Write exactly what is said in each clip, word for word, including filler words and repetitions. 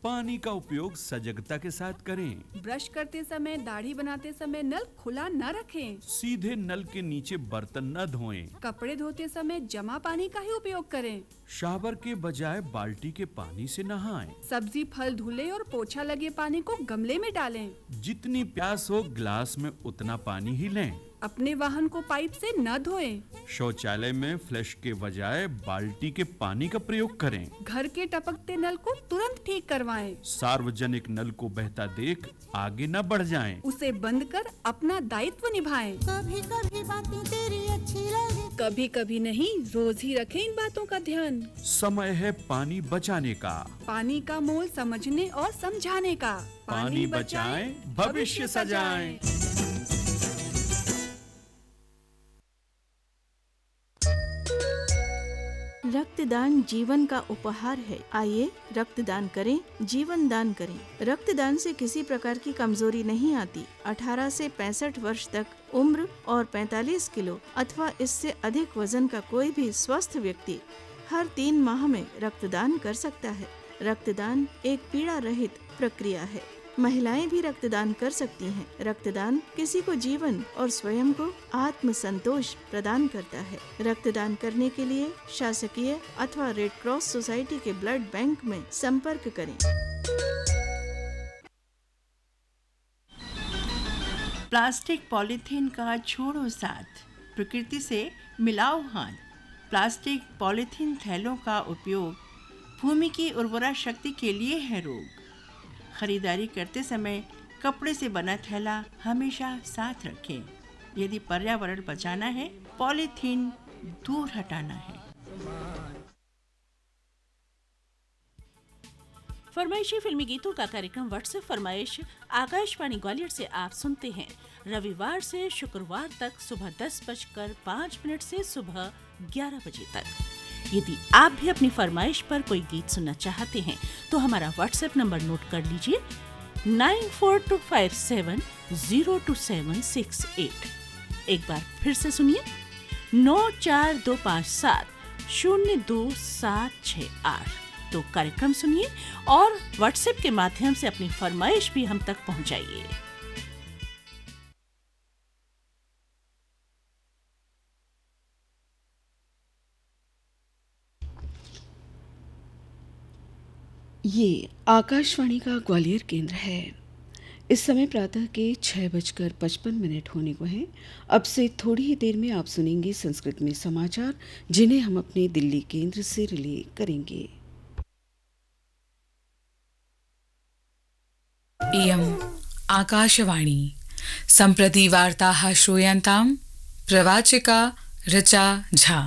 पानी का उपयोग सजगता के साथ करें। ब्रश करते समय, दाढ़ी बनाते समय नल खुला न रखें। सीधे नल के नीचे बर्तन न धोएं। कपड़े धोते समय जमा पानी का ही उपयोग करें। शावर के बजाय बाल्टी के पानी से नहाएं। सब्जी फल धुले और पोछा लगे पानी को गमले में डालें। जितनी प्यास हो गिलास में उतना पानी ही लें। अपने वाहन को पाइप से न धोएं। शौचालय में फ्लश के बजाय बाल्टी के पानी का प्रयोग करें। घर के टपकते नल को तुरंत ठीक करवाएं। सार्वजनिक नल को बहता देख आगे न बढ़ जाएं। उसे बंद कर अपना दायित्व निभाएं। कभी कभी बातें तेरी अच्छी लगे, कभी कभी नहीं, रोज ही रखें इन बातों का ध्यान। समय है पानी बचाने का। पानी का मोल समझने और समझाने का। पानी बचाएं, भविष्य सजाएं। रक्तदान जीवन का उपहार है। आइए रक्तदान करें, जीवन दान करें। रक्तदान से किसी प्रकार की कमजोरी नहीं आती। अठारह से पैंसठ वर्ष तक उम्र और पैंतालीस किलो अथवा इससे अधिक वजन का कोई भी स्वस्थ व्यक्ति हर तीन माह में रक्तदान कर सकता है। रक्तदान एक पीड़ा रहित प्रक्रिया है। महिलाएं भी रक्तदान कर सकती हैं। रक्तदान किसी को जीवन और स्वयं को आत्म संतोष प्रदान करता है। रक्तदान करने के लिए शासकीय अथवा रेड क्रॉस सोसाइटी के ब्लड बैंक में संपर्क करें। प्लास्टिक पॉलीथीन का छोड़ो साथ, प्रकृति से मिलाओ हाथ। प्लास्टिक पॉलीथीन थैलों का उपयोग भूमि की उर्वरा शक्ति के लिए है रोग। खरीदारी करते समय कपड़े से बना थैला हमेशा साथ रखें। यदि पर्यावरण बचाना है, पॉलीथीन दूर हटाना है। फरमाइशी फिल्मी गीतों का कार्यक्रम व्हाट्सएप फरमाइश आकाशवाणी ग्वालियर से आप सुनते हैं रविवार से शुक्रवार तक सुबह दस बजकर पाँच मिनट से सुबह ग्यारह बजे तक। यदि आप भी अपनी फरमाइश पर कोई गीत सुनना चाहते हैं तो हमारा व्हाट्सएप नंबर नोट कर लीजिए nine four to five seven zero to seven six eight. एक बार फिर से सुनिए नौ चार दो पाँच सात शून्य दो सात छः आठ। तो कार्यक्रम सुनिए और व्हाट्सएप के माध्यम से अपनी फरमाइश भी हम तक पहुंचाइए। ये आकाशवाणी का ग्वालियर केंद्र है। इस समय प्रातः के छः बजकर पचपन मिनट होने को हैं। अब से थोड़ी ही देर में आप सुनेंगे संस्कृत में समाचार, जिन्हें हम अपने दिल्ली केंद्र से रिले करेंगे। इयम् आकाशवाणी सम्प्रति वार्ताः श्रूयन्तां प्रवाचिका ऋचा झा।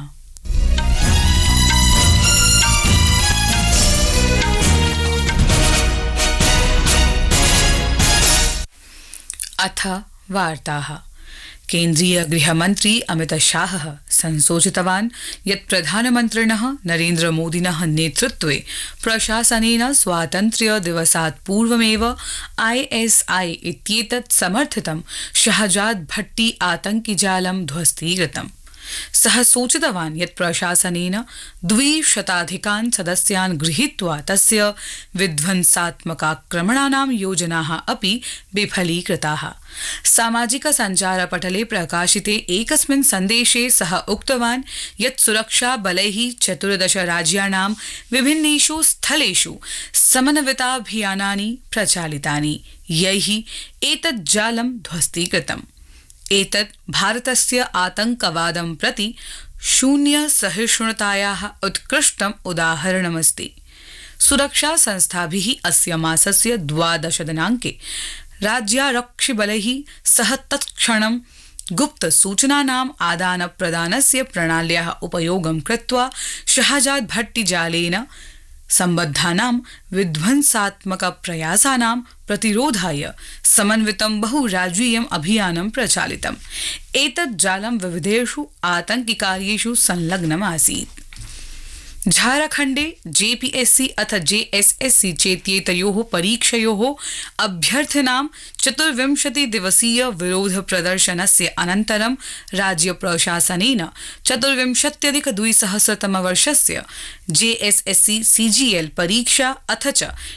अथ वार्ताः। केन्द्रीय गृहमन्त्री अमितशाहः संसूचितवान् यत् प्रधानमन्त्रिणः नरेन्द्रमोदिनः नेतृत्वे प्रशासनेन स्वातन्त्र्य दिवसात् पूर्वमेव आईएसआई इत्येतत् समर्थितं शहजाद भट्टी आतङ्किजालं ध्वस्तीकृतम्। सः सूचितवान् यत् प्रशासनेन द्विशताधिकान् सदस्यान् गृहीत्वा तस्य विध्वंसात्मकाक्रमणानां योजनाः अपि विफलीकृताः। सामाजिक सञ्चारपटले प्रकाशिते एकस्मिन् सन्देशे सः उक्तवान् यत् सुरक्षाबलैः चतुर्दश राज्याणां विभिन्नेषु स्थलेषु समन्विताभियानानि प्रचालितानि, यैः एतत् जालं ध्वस्तीकृतम्। एतत् भारतस्य आतङ्कवादं प्रति शून्य सहिष्णुतायाः उत्कृष्टम् उदाहरणमस्ति। सुरक्षा संस्थाभिः अस्य मासस्य द्वादश दिनाङ्के राज्यारक्षिबलैः सह तत्क्षणं गुप्त सूचनानाम् आदान प्रदानस्य प्रणाल्याः उपयोगं कृत्वा शहजाद भट्टी जालेन सम्बद्धानां विध्वंसात्मक प्रयासानां प्रतिरोधाय समन्वितं बहुराज्यीयम् अभियानं प्रचालितम्। एतत् जालं विविधेषु आतङ्किकार्येषु संलग्नम् आसीत्। झारखण्डे जेपीएससी अथ जेएसएससी चेत्येतयोः परीक्षयोः अभ्यर्थिनां चतुर्विंशति दिवसीय विरोध प्रदर्शनस्य अनन्तरं राज्य प्रशासनेन चतुर्विंशत्यधिक द्विसहस्रतमवर्षस्य जेएसएससी सीजीएल परीक्षा अथ च